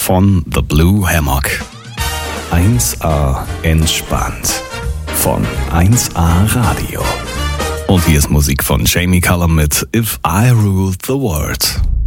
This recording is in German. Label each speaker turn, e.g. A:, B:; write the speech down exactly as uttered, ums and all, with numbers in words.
A: von The Blue Hammock. eins A entspannt von eins A Radio. Und hier ist Musik von Jamie Cullum mit If I Ruled the World.